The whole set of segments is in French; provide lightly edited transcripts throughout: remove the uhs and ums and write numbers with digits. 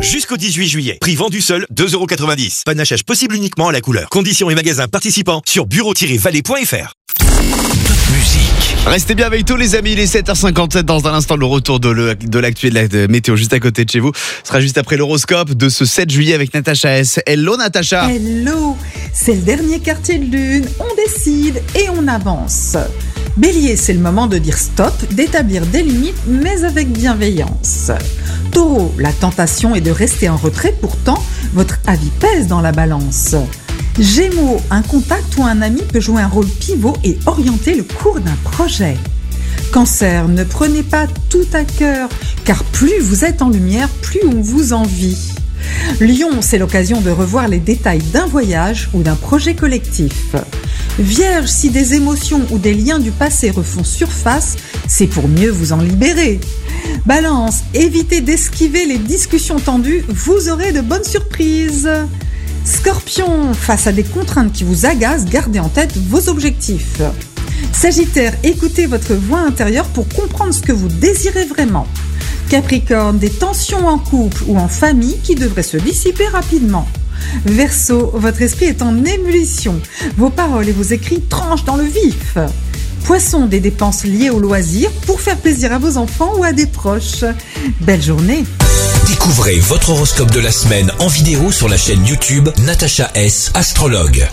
Jusqu'au 18 juillet. Prix vendu seul, 2,90 €. Panachage possible uniquement à la couleur. Conditions et magasins participants sur bureau-vallée.fr. Musique. Restez bien avec tous les amis, il est 7h57 dans un instant le retour de l'actu et de la météo juste à côté de chez vous. Ce sera juste après l'horoscope de ce 7 juillet avec Natacha S. Hello Natacha. Hello, c'est le dernier quartier de lune, on décide et on avance. Bélier, c'est le moment de dire stop, d'établir des limites mais avec bienveillance. Taureau, la tentation est de rester en retrait, pourtant votre avis pèse dans la balance. Gémeaux, un contact ou un ami peut jouer un rôle pivot et orienter le cours d'un projet. Cancer, ne prenez pas tout à cœur, car plus vous êtes en lumière, plus on vous envie. Lion, c'est l'occasion de revoir les détails d'un voyage ou d'un projet collectif. Vierge, si des émotions ou des liens du passé refont surface, c'est pour mieux vous en libérer. Balance, évitez d'esquiver les discussions tendues, vous aurez de bonnes surprises. Scorpion, face à des contraintes qui vous agacent, gardez en tête vos objectifs. Sagittaire, écoutez votre voix intérieure pour comprendre ce que vous désirez vraiment. Capricorne, des tensions en couple ou en famille qui devraient se dissiper rapidement. Verseau, votre esprit est en ébullition. Vos paroles et vos écrits tranchent dans le vif. Poisson, des dépenses liées au loisir pour faire plaisir à vos enfants ou à des proches. Belle journée. Découvrez votre horoscope de la semaine en vidéo sur la chaîne YouTube Natacha S, astrologue.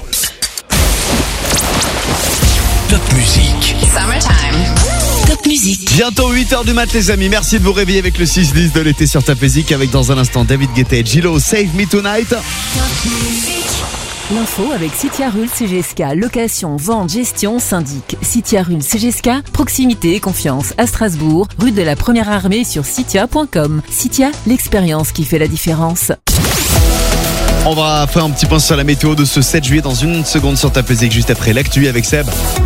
Top Musique. Summertime. Top Musique. Bientôt 8h du mat les amis, merci de vous réveiller avec le 6-10 de l'été sur Top Musique avec dans un instant David Guetta et Gilo, Save Me Tonight. L'info avec Citiarul CGSK, location, vente, gestion, syndic. Citiarul CGSK, proximité et confiance à Strasbourg, rue de la Première Armée sur citia.com. Citia, l'expérience qui fait la différence. On va faire un petit point sur la météo de ce 7 juillet dans une seconde sur Top Musique juste après l'actu avec Seb.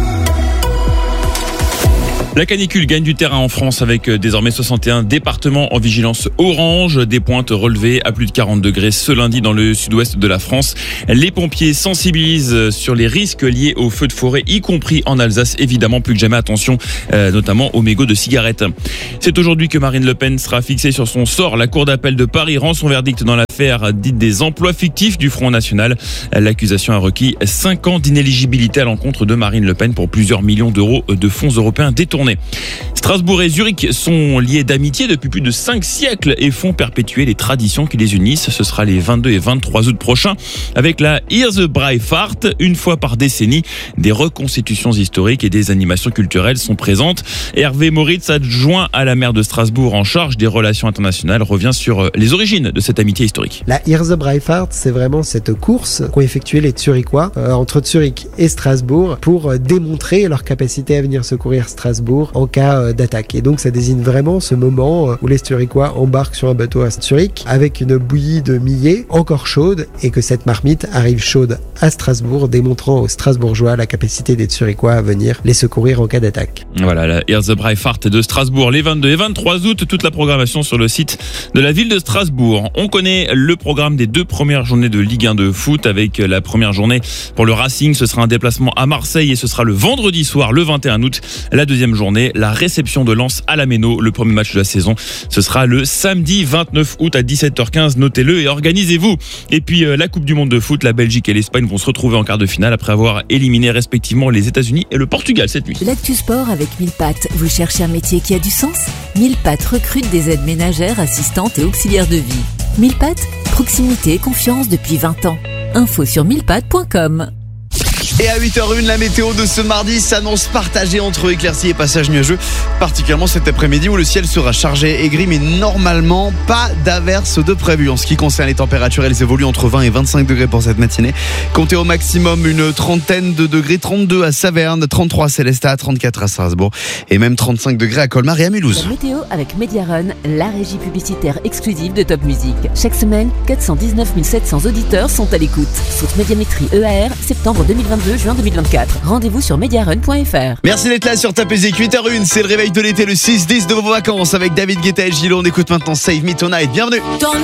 La canicule gagne du terrain en France avec désormais 61 départements en vigilance orange, des pointes relevées à plus de 40 degrés ce lundi dans le sud-ouest de la France. Les pompiers sensibilisent sur les risques liés aux feux de forêt, y compris en Alsace. Évidemment, plus que jamais attention, notamment aux mégots de cigarettes. C'est aujourd'hui que Marine Le Pen sera fixée sur son sort. La Cour d'appel de Paris rend son verdict dans l'affaire dite des emplois fictifs du Front National. L'accusation a requis 5 ans d'inéligibilité à l'encontre de Marine Le Pen pour plusieurs millions d'euros de fonds européens détournés. Strasbourg et Zurich sont liés d'amitié depuis plus de 5 siècles et font perpétuer les traditions qui les unissent. Ce sera les 22 et 23 août prochains avec la Heeresbreifahrt. Une fois par décennie, des reconstitutions historiques et des animations culturelles sont présentes. Hervé Moritz, adjoint à la maire de Strasbourg en charge des relations internationales, revient sur les origines de cette amitié historique. La Heeresbreifahrt, c'est vraiment cette course qu'ont effectué les Zurichois entre Zurich et Strasbourg pour démontrer leur capacité à venir secourir Strasbourg en cas d'attaque. Et donc ça désigne vraiment ce moment où les Zurichois embarquent sur un bateau à Zurich avec une bouillie de millet encore chaude et que cette marmite arrive chaude à Strasbourg, démontrant aux Strasbourgeois la capacité des Zurichois à venir les secourir en cas d'attaque. Voilà, la Heeresbreifahrt de Strasbourg les 22 et 23 août, toute la programmation sur le site de la ville de Strasbourg. On connaît le programme des 2 premières journées de Ligue 1 de foot avec la première journée pour le Racing, ce sera un déplacement à Marseille et ce sera le vendredi soir, le 21 août. La deuxième journée, la réception de Lens à la Méno, le premier match de la saison. Ce sera le samedi 29 août à 17h15. Notez-le et organisez-vous. Et puis la Coupe du Monde de foot, la Belgique et l'Espagne vont se retrouver en quart de finale après avoir éliminé respectivement les États-Unis et le Portugal cette nuit. L'actu sport avec 1000 pattes. Vous cherchez un métier qui a du sens ? 1000 pattes recrute des aides ménagères, assistantes et auxiliaires de vie. 1000 pattes, proximité et confiance depuis 20 ans. Info sur 1000pattes.com. Et à 8h01, la météo de ce mardi s'annonce partagée entre éclaircies et passages nuageux, particulièrement cet après-midi où le ciel sera chargé et gris, mais normalement pas d'averses de prévues. En ce qui concerne les températures, elles évoluent entre 20 et 25 degrés pour cette matinée. Comptez au maximum une trentaine de degrés, 32 à Saverne, 33 à Célestat, 34 à Strasbourg et même 35 degrés à Colmar et à Mulhouse. La météo avec Mediarun, la régie publicitaire exclusive de Top Musique. Chaque semaine, 419 700 auditeurs sont à l'écoute. Sauf médiamétrie EAR, septembre 2022. Juin 2024. Rendez-vous sur mediarun.fr. Merci d'être là sur Top Musique. 8h01, c'est le réveil de l'été, le 6-10 de vos vacances avec David Guetta et Gilo. On écoute maintenant Save Me Tonight. Bienvenue.